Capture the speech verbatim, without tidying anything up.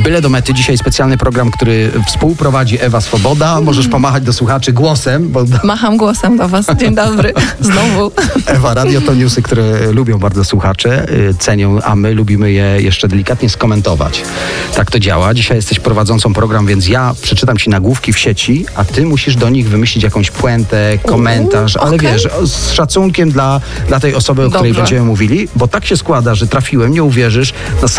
Byle do mety. Dzisiaj specjalny program, który współprowadzi Ewa Swoboda. Możesz pomachać do słuchaczy głosem. Bo... Macham głosem do was. Dzień dobry. Znowu. Ewa, radio to newsy, które lubią bardzo słuchacze, cenią, a my lubimy je jeszcze delikatnie skomentować. Tak to działa. Dzisiaj jesteś prowadzącą program, więc ja przeczytam ci nagłówki w sieci, a ty musisz do nich wymyślić jakąś puentę, komentarz, ale okay. wiesz, z szacunkiem dla, dla tej osoby, o której Dobrze. będziemy mówili, bo tak się składa, że trafiłem, nie uwierzysz, na